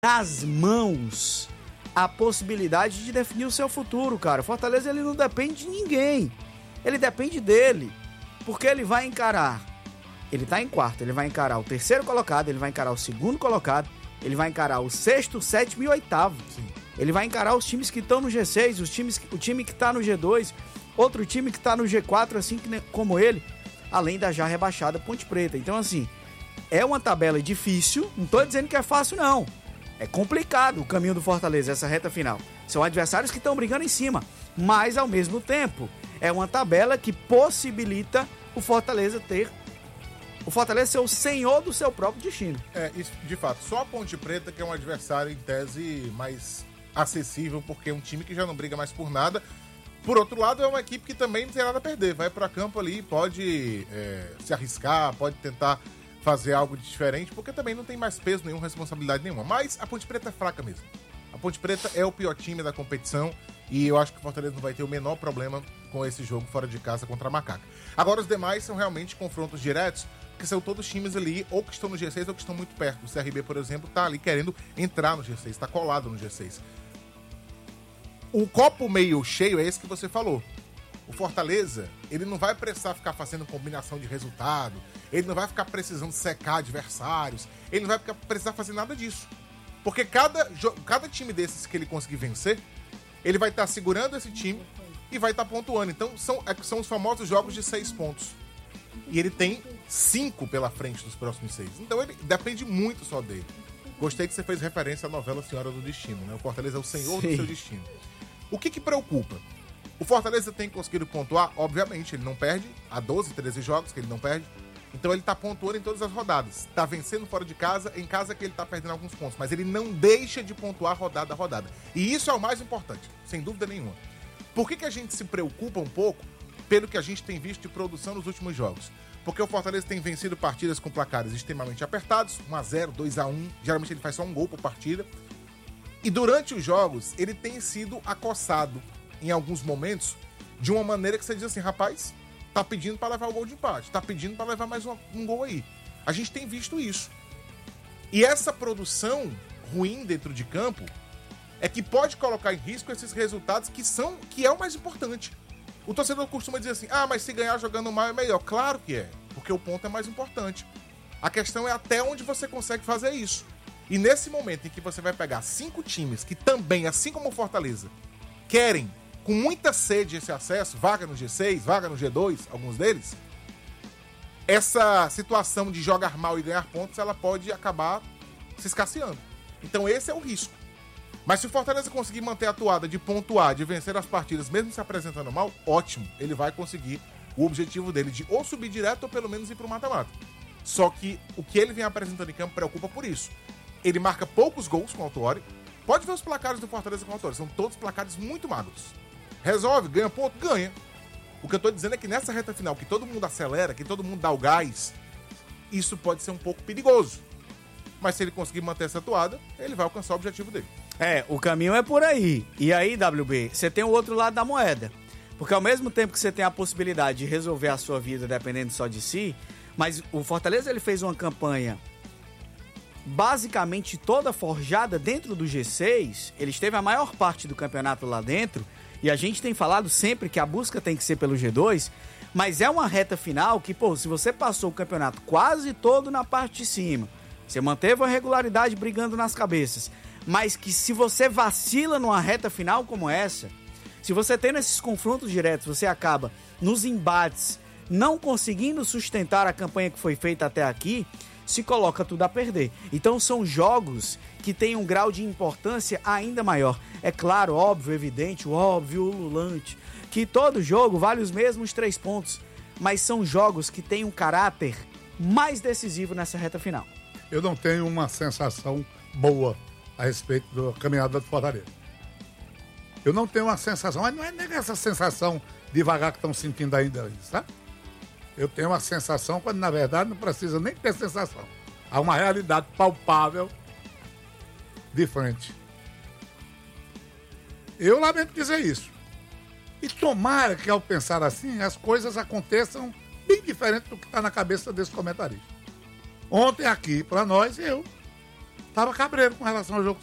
nas mãos a possibilidade de definir o seu futuro, cara. O Fortaleza, ele não depende de ninguém. Ele depende dele. Porque ele vai encarar. Ele tá em quarto, ele vai encarar o terceiro colocado, ele vai encarar o segundo colocado, ele vai encarar o sexto, sétimo e oitavo. Sim. Ele vai encarar os times que estão no G6, o time que tá no G2, outro time que tá no G4, assim como ele, além da já rebaixada Ponte Preta. Então, assim, é uma tabela difícil, não tô dizendo que é fácil, não. É complicado o caminho do Fortaleza, essa reta final. São adversários que estão brigando em cima, mas, ao mesmo tempo, é uma tabela que possibilita o Fortaleza ser o senhor do seu próprio destino. Isso, de fato, só a Ponte Preta que é um adversário, em tese, mais acessível, porque é um time que já não briga mais por nada. Por outro lado, é uma equipe que também não tem nada a perder. Vai para campo ali, pode se arriscar, pode tentar fazer algo de diferente, porque também não tem mais peso nenhum, responsabilidade nenhuma. Mas a Ponte Preta é fraca mesmo. A Ponte Preta é o pior time da competição e eu acho que o Fortaleza não vai ter o menor problema com esse jogo fora de casa contra a Macaca. Agora, os demais são realmente confrontos diretos, que são todos times ali, ou que estão no G6 ou que estão muito perto. O CRB, por exemplo, tá ali querendo entrar no G6, tá colado no G6. O copo meio cheio é esse que você falou. O Fortaleza, ele não vai precisar ficar fazendo combinação de resultado, ele não vai ficar precisando secar adversários, ele não vai precisar fazer nada disso. Porque cada time desses que ele conseguir vencer, ele vai estar segurando esse time e vai estar pontuando. Então, são os famosos jogos de 6 pontos. E ele tem 5 pela frente dos próximos 6. Então, ele depende muito só dele. Gostei que você fez referência à novela Senhora do Destino, né? O Fortaleza é o senhor do seu destino. O que preocupa? O Fortaleza tem conseguido pontuar, obviamente, ele não perde. Há 12, 13 jogos que ele não perde. Então ele tá pontuando em todas as rodadas. Tá vencendo fora de casa, em casa que ele tá perdendo alguns pontos. Mas ele não deixa de pontuar rodada a rodada. E isso é o mais importante, sem dúvida nenhuma. Por que a gente se preocupa um pouco pelo que a gente tem visto de produção nos últimos jogos? Porque o Fortaleza tem vencido partidas com placares extremamente apertados, 1-0, 2-1. Geralmente ele faz só um gol por partida. E durante os jogos, ele tem sido acossado em alguns momentos de uma maneira que você diz assim, rapaz, tá pedindo para levar o gol de empate, tá pedindo para levar mais um gol aí. A gente tem visto isso. E essa produção ruim dentro de campo é que pode colocar em risco esses resultados que é o mais importante. O torcedor costuma dizer assim, mas se ganhar jogando mal é melhor. Claro que é, porque o ponto é mais importante. A questão é até onde você consegue fazer isso. E nesse momento em que você vai pegar 5 times que também, assim como o Fortaleza, querem com muita sede esse acesso, vaga no G6, vaga no G2, alguns deles, essa situação de jogar mal e ganhar pontos, ela pode acabar se escasseando. Então esse é o risco. Mas se o Fortaleza conseguir manter a toada de pontuar, de vencer as partidas, mesmo se apresentando mal, ótimo. Ele vai conseguir o objetivo dele de ou subir direto ou pelo menos ir pro mata-mata. Só que o que ele vem apresentando em campo preocupa por isso. Ele marca poucos gols com o Autuori. Pode ver os placares do Fortaleza com o Autuori. São todos placares muito magros. Resolve, ganha ponto, ganha. O que eu tô dizendo é que nessa reta final, que todo mundo acelera, que todo mundo dá o gás, isso pode ser um pouco perigoso. Mas se ele conseguir manter essa toada, ele vai alcançar o objetivo dele. O caminho é por aí. E aí, WB, você tem o outro lado da moeda. Porque ao mesmo tempo que você tem a possibilidade de resolver a sua vida dependendo só de si, mas o Fortaleza ele fez uma campanha basicamente toda forjada dentro do G6, ele esteve a maior parte do campeonato lá dentro, e a gente tem falado sempre que a busca tem que ser pelo G2, mas é uma reta final que, se você passou o campeonato quase todo na parte de cima, você manteve a regularidade brigando nas cabeças, mas que se você vacila numa reta final como essa, se você tem esses confrontos diretos, você acaba nos embates não conseguindo sustentar a campanha que foi feita até aqui, se coloca tudo a perder. Então são jogos que têm um grau de importância ainda maior. É claro, óbvio, evidente, óbvio, ululante, que todo jogo vale os mesmos 3 pontos, mas são jogos que têm um caráter mais decisivo nessa reta final. Eu não tenho uma sensação boa a respeito da caminhada do Fortaleza. Eu não tenho uma sensação, mas não é nem essa sensação devagar que estão sentindo ainda, sabe? Eu tenho uma sensação quando, na verdade, não precisa nem ter sensação. Há uma realidade palpável de frente. Eu lamento dizer isso. E tomara que, ao pensar assim, as coisas aconteçam bem diferente do que está na cabeça desse comentarista. Ontem aqui, para nós, eu Tava cabreiro com relação ao jogo